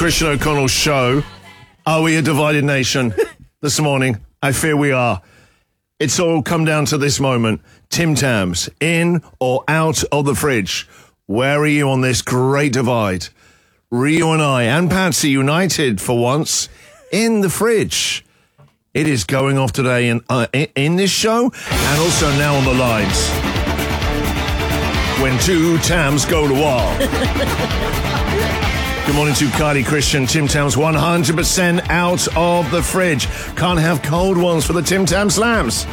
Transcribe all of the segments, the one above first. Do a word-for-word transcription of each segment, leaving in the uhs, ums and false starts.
Christian O'Connell show. Are we a divided nation this morning? I fear we are. It's all come down to this moment. Tim Tams, in or out of the fridge? Where are you on this great divide? Rio and I and Patsy united for once in the fridge. It is going off today in, uh, in, in this show and also now on the lines. When two Tams go to war. Good morning to Kylie Christian. Tim Tams one hundred percent out of the fridge. Can't have cold ones for the Tim Tam Slams.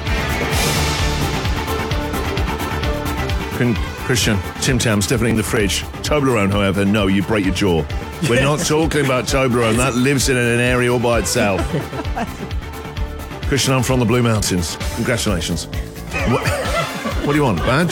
Can, Christian, Tim Tams definitely in the fridge. Toblerone, however, no, you break your jaw. We're not talking about Toblerone. That lives in an area all by itself. Christian, I'm from the Blue Mountains. Congratulations. What, what do you want, badge?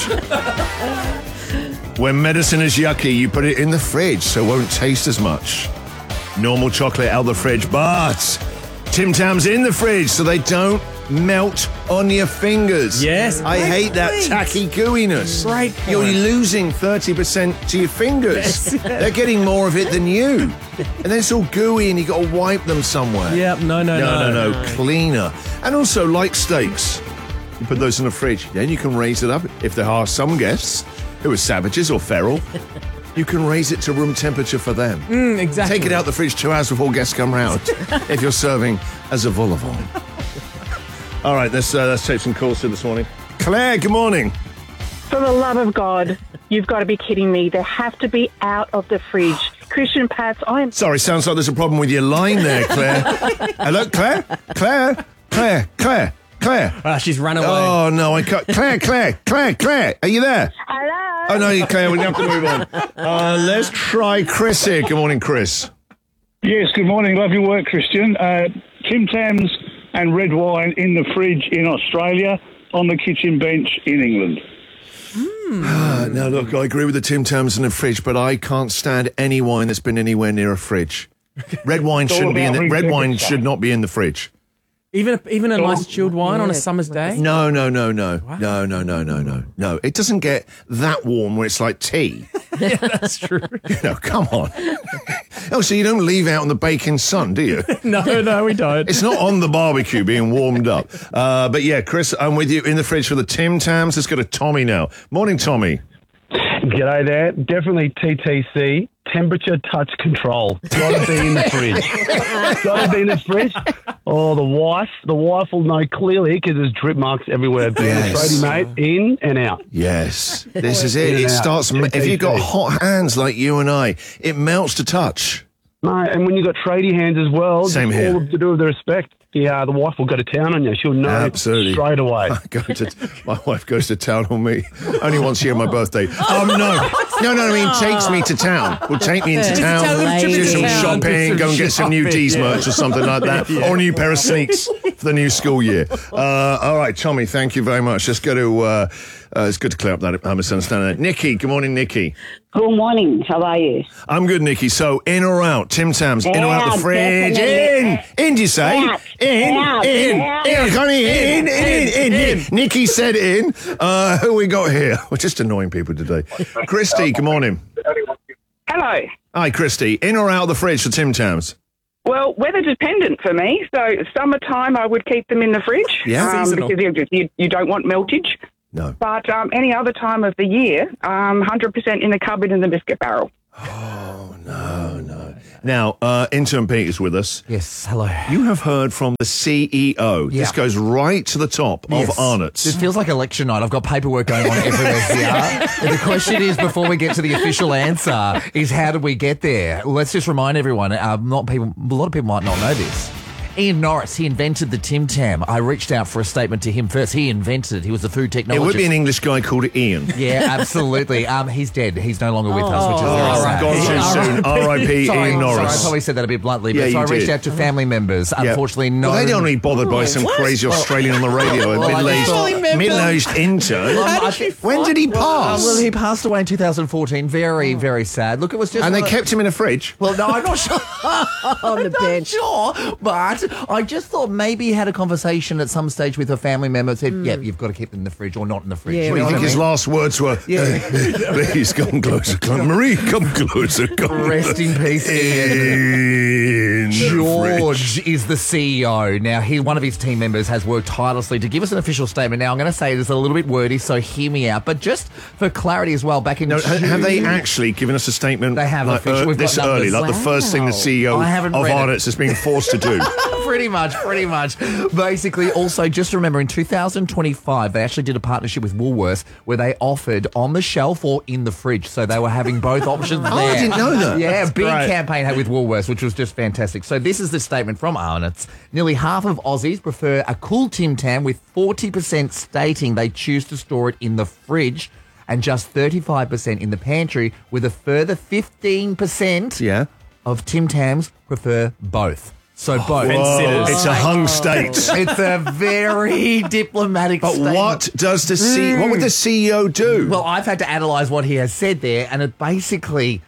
When medicine is yucky, you put it in the fridge so it won't taste as much. Normal chocolate out of the fridge, but Tim Tams in the fridge so they don't melt on your fingers. Yes. I Great hate that point. tacky gooiness. Great point. You're losing thirty percent to your fingers. Yes. They're getting more of it than you. And then it's all gooey and you got to wipe them somewhere. Yep, no, no, No, no. no, no, cleaner. And also, like steaks, you put those in the fridge, then you can raise it up. If there are some guests who are savages or feral, you can raise it to room temperature for them. Mm, exactly. Take it out the fridge two hours before guests come round if you're serving as a vol au vent. All right, let's, uh, let's take some calls here this morning. Claire, good morning. For the love of God, you've got to be kidding me. They have to be out of the fridge. Christian Pats, I am... Sorry, sounds like there's a problem with your line there, Claire. Hello, Claire? Claire? Claire? Claire? Claire? Ah, she's run away. Oh, no, I can't. Claire, Claire, Claire, Claire, are you there? Hello? Oh, no, you Claire, we have to move on. Uh, let's try Chris here. Good morning, Chris. Yes, good morning. Lovely work, Christian. Uh, Tim Tams and red wine in the fridge in Australia, on the kitchen bench in England. Uh, now, look, I agree with the Tim Tams in the fridge, but I can't stand any wine that's been anywhere near a fridge. Red wine It's all shouldn't be in about the, red ring wine temperature. should not be in the fridge. Even a, even a nice chilled wine on a summer's day? No, no, no, no. No, no, no, no, no. No, it doesn't get that warm where it's like tea. Yeah, that's true. You know, come on. Oh, so you don't leave out in the baking sun, do you? No, no, we don't. It's not on the barbecue being warmed up. Uh, but yeah, Chris, I'm with you in the fridge for the Tim Tams. Let's go to Tommy now. Morning, Tommy. G'day there. Definitely T T C. Temperature touch control. Got to be in the fridge. Got to be in the fridge. Oh, the wife. The wife will know clearly because there's drip marks everywhere. Being Yes. a tradie mate, in and out. Yes, this is it. In It and out. starts, if you've got hot hands like you and I, it melts to touch. Mate, and when you've got tradie hands as well, Same just here. all to do with the respect. Yeah, the wife will go to town on you. She'll know Absolutely. straight away. I go to, my wife goes to town on me only once a year on my birthday. Um, no, no, no. I mean, takes me to town. Will take me into town, tell them to do be some town. shopping, Do go and some get some new shopping, D's yeah. merch or something like that, or a new pair of sneaks for the new school year. Uh, all right, Tommy, thank you very much. Let's go to. Uh, uh, it's good to clear up that uh, misunderstanding. There. Nikki, good morning, Nikki. Good morning. How are you? I'm good, Nikki. So, in or out? Tim Tams, in or out the Out, fridge? definitely. In! In, do you say? Out. In, Out. in, Out. in, Connie, in, in, in, in, in. Nikki said in. Uh, who we got here? We're just annoying people today. Christy, good morning. Hello. Hi, Christy. In or out of the fridge for Tim Tams? Well, weather dependent for me. So summertime, I would keep them in the fridge. Yeah. um, Seasonal. because you, you, you don't want meltage. No. But um, any other time of the year, um, one hundred percent in the cupboard in the biscuit barrel. Oh, no, no. Now, uh, Intern Pete is with us. Yes, hello. You have heard from the C E O. Yeah. This goes right to the top Yes. of Arnott's. It feels like election night. I've got paperwork going on everywhere here. And the question is, before we get to the official answer, is how did we get there? Let's just remind everyone, uh, not people, a lot of people might not know this. Ian Norris, he invented the Tim Tam. I reached out for a statement to him first. He invented it. He was a food technologist. It would be an English guy called Ian. Yeah, absolutely. Um, he's dead. He's no longer with us, which is very Oh, sad. gone too soon. R I P Sorry, Ian sorry, I Norris. probably said that a bit bluntly, but Yeah, so I you reached did. out to family members. Yeah. Unfortunately, no. Well, they don't be bothered by some crazy Australian on the radio, a Well, I just thought- middle-aged, middle-aged intern. Um, I think- When did he Uh, pass? well, he passed away in two thousand fourteen. Very, very sad. Look, it was just... and they one of- kept him in a fridge. Well, no, I'm not sure. on the I'm not bench. sure, but I just thought maybe he had a conversation at some stage with a family member that said, Hmm. yeah, you've got to keep them in the fridge or not in the fridge. Yeah, What do you right. think his last words were? Yeah. Please come closer. Come, Marie, come closer. Come Rest in peace, In Ian. the George fridge. is the C E O. Now, he, one of his team members has worked tirelessly to give us an official statement. Now, I'm going to say it's a little bit wordy, so hear me out. But just for clarity as well, back in No, ha- June, have they actually given us a statement They have like, official- uh, we've got this early, numbers. like the first thing the C E O I haven't of read it. Arnott's has been forced to do? Pretty much, pretty much. Basically, also, just remember, in two thousand twenty-five, they actually did a partnership with Woolworths where they offered on the shelf or in the fridge. So they were having both options there. Oh, I didn't know that. Yeah, That's big great. campaign with Woolworths, which was just fantastic. So this is the statement from Arnott's. Nearly half of Aussies prefer a cool Tim Tam, with forty percent stating they choose to store it in the fridge and just thirty-five percent in the pantry, with a further fifteen percent Yeah. of Tim Tams prefer both. So both. Whoa, it's a hung state. It's a very diplomatic But statement. what does the C? What would the C E O do? Well, I've had to analyse what he has said there, and it basically,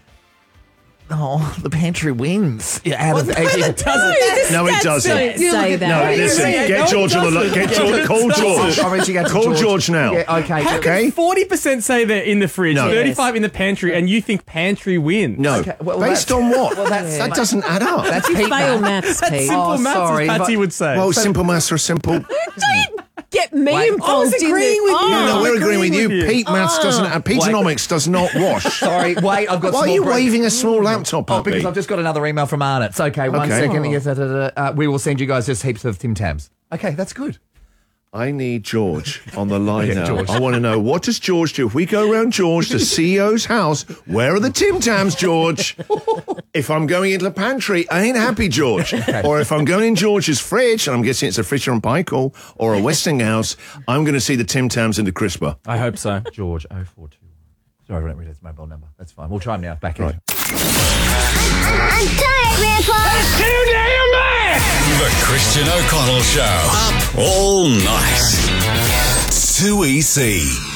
oh, the pantry wins. Yeah, out of No, eighty- that doesn't. no, it doesn't. Don't say that. No, listen. Yeah, Get no, it George on the line. doesn't. Get George. Call George. I'm reaching out to Call George now. Yeah, okay. How Okay. can forty percent say they're in the fridge, No. thirty-five in the pantry, and you think pantry wins? No. Okay, well, Based that's- on what? well, that's- that doesn't add up. That's You Pete fail math. maths, That's Pete. simple Oh, maths, sorry, as Patsy but- would say. well, simple maths are simple. Get me Wait, involved I was in agreeing this. with you. No, no, I'm we're agreeing with you. agreeing with you. Pete maths doesn't. Uh, Petenomics does not wash. Sorry, wait, I've got Why are small you break- waving a small laptop Oh, at me? because I've just got another email from Arnott. It's okay, one Okay. second. Oh. Yes, da, da, da. Uh, we will send you guys just heaps of Tim Tams. Okay, that's good. I need George on the line Yeah, now. George. I want to know, what does George do? If we go around George, the C E O's house, where are the Tim Tams, George? If I'm going into the pantry, I ain't happy, George. Or if I'm going in George's fridge, and I'm guessing it's a Fisher and Paykel or a Westinghouse, I'm going to see the Tim Tams in the crisper. I hope so. George, oh four two one. Sorry, I don't read his mobile number. That's fine. We'll try him now. Back in. Right. I'm tired, Grandpa. The Christian O'Connell Show. Up all night. two E C.